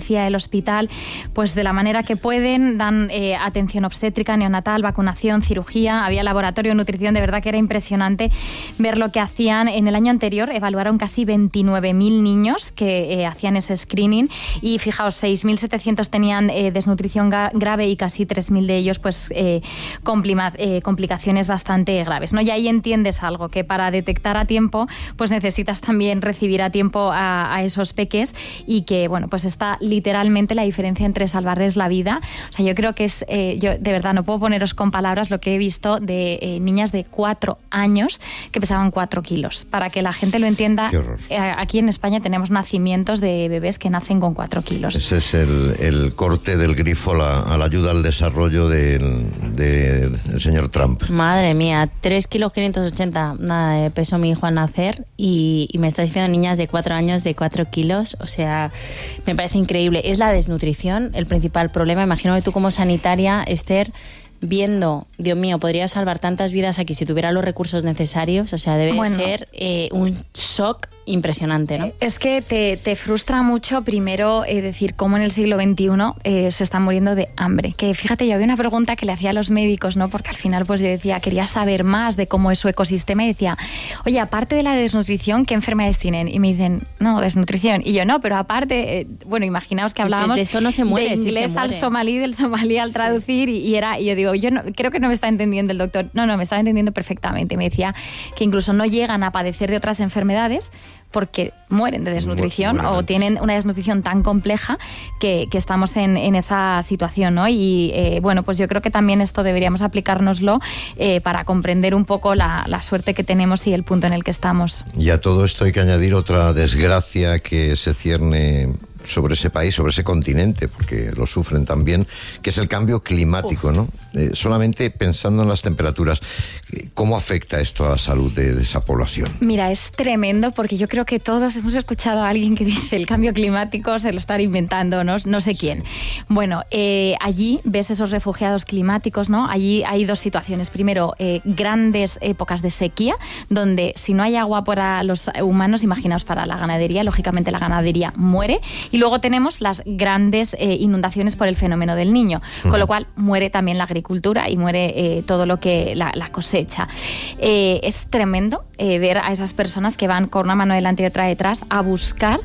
decía el hospital, pues de la manera que pueden, dan atención obstétrica, neonatal, vacunación, cirugía, había laboratorio, nutrición, de verdad que era impresionante ver lo que hacían. En el año anterior evaluaron casi 29.000 niños que hacían ese screening y fijaos, 6.700 tenían desnutrición grave y casi 3.000 de ellos pues complicaciones bastante graves, ¿no? Y ahí entiendes algo, que para detectar a tiempo pues necesitas también recibir a tiempo a esos peques y que, bueno, pues está literalmente la diferencia entre salvarles la vida. O sea, yo creo que es, yo de verdad no puedo poneros con palabras lo que he visto de niñas de 4 años que pesaban 4 kilos. Para que la gente lo entienda, aquí en España tenemos nacimientos de bebés que nacen con 4 kilos. Ese es el corte del grifo a la ayuda al desarrollo del señor Trump. Madre mía, 3,580 kilos pesó mi hijo al nacer y me está diciendo niñas de 4 años de 4 kilos, o sea, me parece increíble. Es la desnutrición el principal problema. Imagino que tú como sanitaria, Esther, viendo, Dios mío, podría salvar tantas vidas aquí si tuviera los recursos necesarios, o sea, debe ser un shock impresionante, ¿no? Es que te frustra mucho, primero, decir cómo en el siglo XXI se están muriendo de hambre. Que fíjate, yo había una pregunta que le hacía a los médicos, ¿no? Porque al final, pues yo decía, quería saber más de cómo es su ecosistema y decía, oye, aparte de la desnutrición, ¿qué enfermedades tienen? Y me dicen, no, desnutrición. Y yo, no, pero aparte, bueno, imaginaos que hablábamos de esto no se muere, de inglés al somalí, del somalí al traducir, y yo digo, yo no, creo que no me está entendiendo el doctor. No, me estaba entendiendo perfectamente. Me decía que incluso no llegan a padecer de otras enfermedades porque mueren de desnutrición o tienen una desnutrición tan compleja que estamos en esa situación, ¿no? Y bueno, pues yo creo que también esto deberíamos aplicárnoslo para comprender un poco la suerte que tenemos y el punto en el que estamos. Y a todo esto hay que añadir otra desgracia que se cierne sobre ese país, sobre ese continente, porque lo sufren también, que es el cambio climático, ¿no? Solamente pensando en las temperaturas, ¿cómo afecta esto a la salud de esa población? Mira, es tremendo, porque yo creo que todos hemos escuchado a alguien que dice el cambio climático se lo está inventando, no sé quién. Bueno, allí ves esos refugiados climáticos, ¿no? Allí hay dos situaciones. Primero, grandes épocas de sequía, donde si no hay agua para los humanos, imaginaos para la ganadería, lógicamente la ganadería muere. Y luego tenemos las grandes inundaciones por el fenómeno del Niño, con lo cual muere también la agricultura y muere todo lo que la cosecha. Es tremendo ver a esas personas que van con una mano delante y otra detrás a buscar,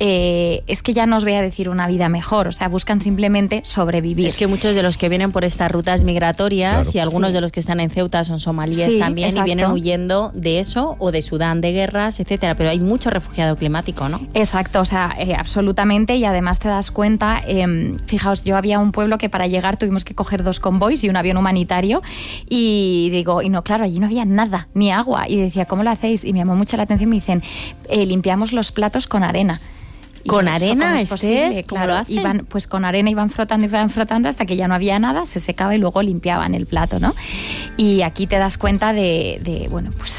es que ya no os voy a decir una vida mejor, o sea, buscan simplemente sobrevivir. Es que muchos de los que vienen por estas rutas migratorias, y algunos de los que están en Ceuta son somalíes también, exacto, y vienen huyendo de eso o de Sudán, de guerras, etcétera, pero hay mucho refugiado climático, ¿no? Exacto, o sea, absolutamente, y además te das cuenta, fijaos, yo había un pueblo que para llegar tuvimos que coger 2 convoys y un avión humanitario, y digo, y no, claro, allí no había nada, ni agua, y decía, ¿cómo lo hacéis? Y me llamó mucho la atención, me dicen, limpiamos los platos con arena. ¿Con arena, Esther? Claro, lo hacen? Iban, pues con arena iban frotando hasta que ya no había nada, se secaba y luego limpiaban el plato, ¿no? Y aquí te das cuenta de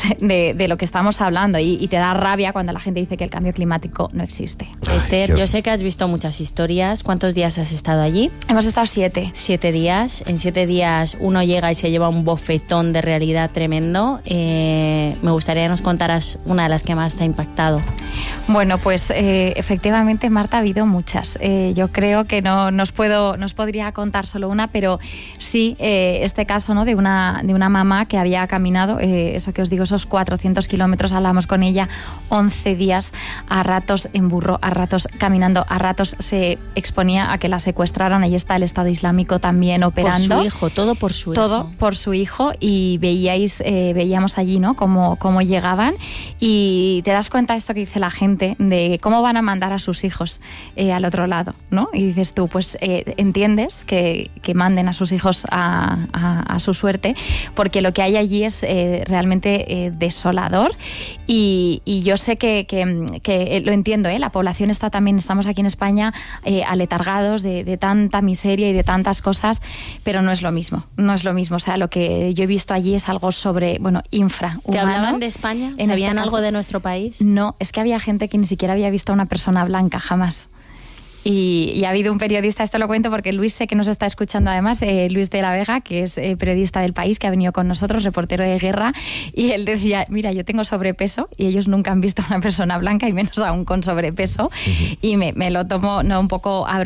lo que estamos hablando y te da rabia cuando la gente dice que el cambio climático no existe. Esther, yo sé que has visto muchas historias. ¿Cuántos días has estado allí? Hemos estado 7. 7 días. En 7 días uno llega y se lleva un bofetón de realidad tremendo. Me gustaría que nos contaras una de las que más te ha impactado. Bueno, pues efectivamente, Marta, ha habido muchas. Yo creo que no os podría contar solo una, pero sí este caso, ¿no? de una mamá que había caminado, eso que os digo, esos 400 kilómetros, hablamos con ella, 11 días, a ratos en burro, a ratos caminando, a ratos se exponía a que la secuestraran. Ahí está el Estado Islámico también operando. Por su hijo, todo por su hijo. Todo por su hijo, y veíamos allí, ¿no? cómo llegaban, y te das cuenta de esto que dice la gente, de cómo van a mandar a sus hijos al otro lado, ¿no? Y dices tú, pues entiendes que manden a sus hijos a su suerte, porque lo que hay allí es realmente desolador, y yo sé que lo entiendo, la población estamos aquí en España aletargados de tanta miseria y de tantas cosas, pero no es lo mismo, o sea, lo que yo he visto allí es algo infrahumano. ¿Te hablaban de España? ¿Sabían algo de nuestro país? No, es que había gente que ni siquiera había visto a una persona blanca jamás. Y ha habido un periodista, esto lo cuento porque Luis sé que nos está escuchando además, Luis de la Vega, que es periodista del País, que ha venido con nosotros, reportero de guerra, y él decía, mira, yo tengo sobrepeso y ellos nunca han visto a una persona blanca y menos aún con sobrepeso, y me lo tomo un poco a broma.